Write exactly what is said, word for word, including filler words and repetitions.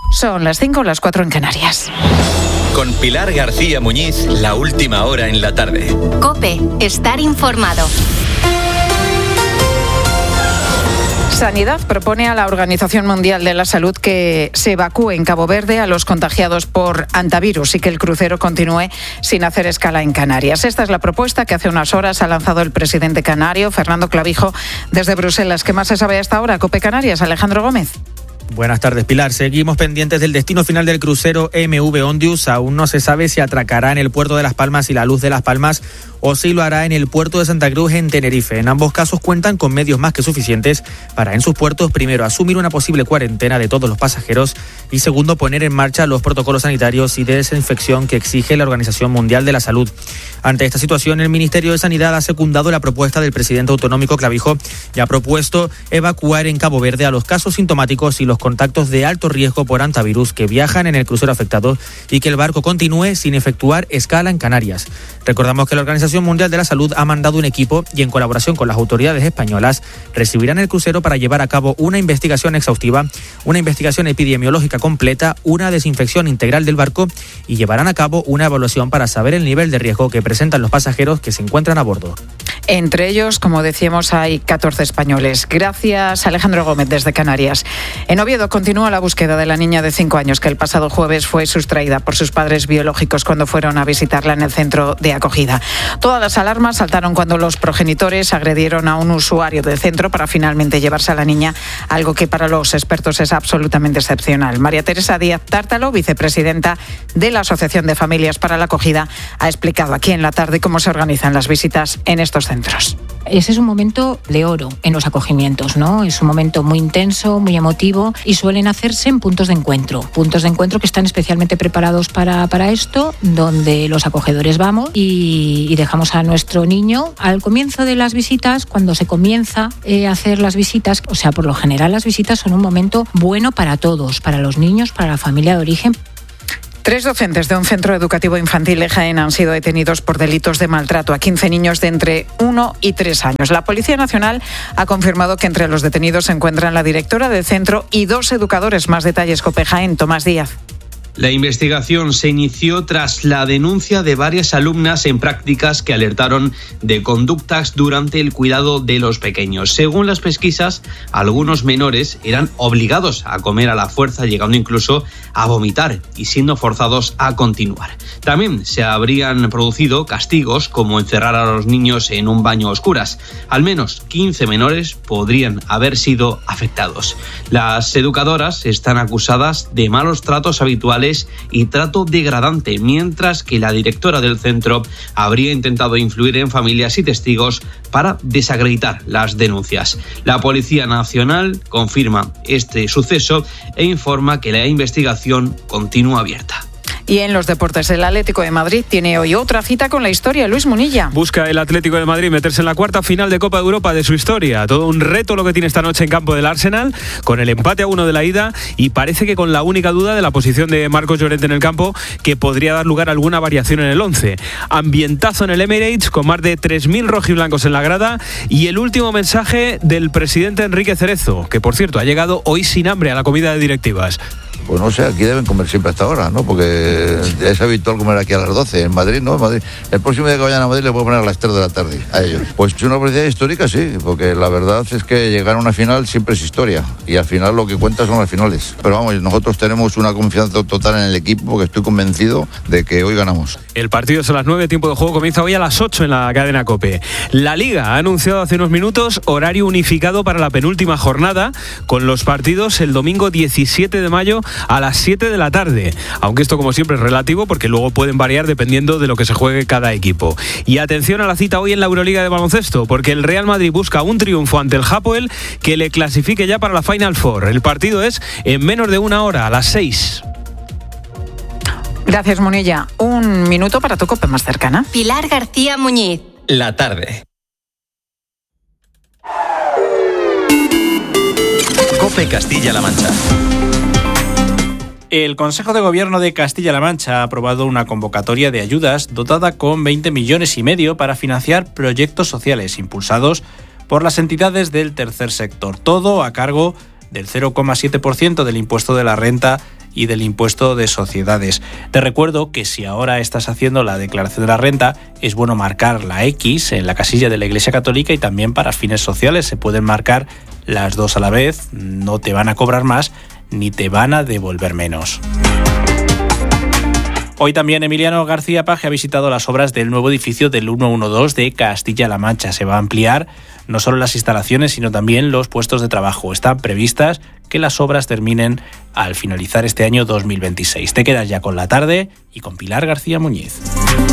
Son las cinco, las cuatro en Canarias. Con Pilar García Muñiz, la última hora en la tarde. COPE, estar informado. Sanidad propone a la Organización Mundial de la Salud que se evacúe en Cabo Verde a los contagiados por hantavirus y que el crucero continúe sin hacer escala en Canarias. Esta es la propuesta que hace unas horas ha lanzado el presidente canario, Fernando Clavijo, desde Bruselas. ¿Qué más se sabe hasta ahora? COPE Canarias, Alejandro Gómez. Buenas tardes, Pilar. Seguimos pendientes del destino final del crucero M V Ondius. Aún no se sabe si atracará en el puerto de Las Palmas y La Luz de Las Palmas o si lo hará en el puerto de Santa Cruz en Tenerife. En ambos casos cuentan con medios más que suficientes para en sus puertos, primero, asumir una posible cuarentena de todos los pasajeros y segundo, poner en marcha los protocolos sanitarios y de desinfección que exige la Organización Mundial de la Salud. Ante esta situación, el Ministerio de Sanidad ha secundado la propuesta del presidente autonómico Clavijo y ha propuesto evacuar en Cabo Verde a los casos sintomáticos y los contactos de alto riesgo por hantavirus que viajan en el crucero afectado y que el barco continúe sin efectuar escala en Canarias. Recordamos que la Organización Mundial de la Salud ha mandado un equipo y en colaboración con las autoridades españolas recibirán el crucero para llevar a cabo una investigación exhaustiva, una investigación epidemiológica completa, una desinfección integral del barco y llevarán a cabo una evaluación para saber el nivel de riesgo que presentan los pasajeros que se encuentran a bordo. Entre ellos, como decíamos, hay catorce españoles. Gracias, Alejandro Gómez, desde Canarias. En Oviedo continúa la búsqueda de la niña de cinco años que el pasado jueves fue sustraída por sus padres biológicos cuando fueron a visitarla en el centro de acogida. Todas las alarmas saltaron cuando los progenitores agredieron a un usuario del centro para finalmente llevarse a la niña, algo que para los expertos es absolutamente excepcional. María Teresa Díaz Tártalo, vicepresidenta de la Asociación de Familias para la Acogida, ha explicado aquí en la tarde cómo se organizan las visitas en estos centros. Ese es un momento de oro en los acogimientos, ¿no? Es un momento muy intenso, muy emotivo y suelen hacerse en puntos de encuentro. Puntos de encuentro que están especialmente preparados para, para esto, donde los acogedores vamos y, y dejamos a nuestro niño al comienzo de las visitas, cuando se comienza eh, a hacer las visitas. O sea, por lo general las visitas son un momento bueno para todos, para los niños, para la familia de origen. Tres docentes de un centro educativo infantil de Jaén han sido detenidos por delitos de maltrato a quince niños de entre uno y tres años. La Policía Nacional ha confirmado que entre los detenidos se encuentran la directora del centro y dos educadores. Más detalles, COPE Jaén, Tomás Díaz. La investigación se inició tras la denuncia de varias alumnas en prácticas que alertaron de conductas durante el cuidado de los pequeños. Según las pesquisas, algunos menores eran obligados a comer a la fuerza, llegando incluso a vomitar y siendo forzados a continuar. También se habrían producido castigos como encerrar a los niños en un baño a oscuras. Al menos quince menores podrían haber sido afectados. Las educadoras están acusadas de malos tratos habituales y trato degradante, mientras que la directora del centro habría intentado influir en familias y testigos para desacreditar las denuncias. La Policía Nacional confirma este suceso e informa que la investigación continúa abierta. Y en los deportes, el Atlético de Madrid tiene hoy otra cita con la historia. Luis Munilla. Busca el Atlético de Madrid meterse en la cuarta final de Copa de Europa de su historia. Todo un reto lo que tiene esta noche en campo del Arsenal, con el empate a uno de la ida y parece que con la única duda de la posición de Marcos Llorente en el campo, que podría dar lugar a alguna variación en el once. Ambientazo en el Emirates con más de tres mil rojiblancos en la grada y el último mensaje del presidente Enrique Cerezo, que por cierto ha llegado hoy sin hambre a la comida de directivas. Pues no sé, aquí deben comer siempre hasta ahora, ¿no? Porque es habitual comer aquí a las doce. En Madrid, ¿no? En Madrid. El próximo día que vayan a Madrid le puedo poner a las tres de la tarde a ellos. Pues es una oportunidad histórica, sí, porque la verdad es que llegar a una final siempre es historia. Y al final lo que cuenta son las finales. Pero vamos, nosotros tenemos una confianza total en el equipo, porque estoy convencido de que hoy ganamos. El partido es a las nueve, tiempo de juego comienza hoy a las ocho en la cadena COPE. La Liga ha anunciado hace unos minutos horario unificado para la penúltima jornada, con los partidos el domingo diecisiete de mayo a las siete de la tarde. Aunque esto, como siempre, es relativo porque luego pueden variar dependiendo de lo que se juegue cada equipo. Y atención a la cita hoy en la Euroliga de baloncesto, porque el Real Madrid busca un triunfo ante el Hapoel que le clasifique ya para la Final Four. El partido es en menos de una hora, a las seis. Gracias, Munilla. Un minuto para tu COPE más cercana. Pilar García Muñiz. La tarde. COPE Castilla-La Mancha. El Consejo de Gobierno de Castilla-La Mancha ha aprobado una convocatoria de ayudas dotada con veinte millones y medio para financiar proyectos sociales impulsados por las entidades del tercer sector. Todo a cargo del cero coma siete por ciento del impuesto de la renta y del impuesto de sociedades. Te recuerdo que si ahora estás haciendo la declaración de la renta, es bueno marcar la X en la casilla de la Iglesia Católica y también para fines sociales. Se pueden marcar las dos a la vez, no te van a cobrar más ni te van a devolver menos. Hoy también Emiliano García Paje ha visitado las obras del nuevo edificio del ciento doce de Castilla-La Mancha. Se va a ampliar no solo las instalaciones, sino también los puestos de trabajo. Están previstas que las obras terminen al finalizar este año dos mil veintiséis. Te quedas ya con la tarde y con Pilar García Muñiz.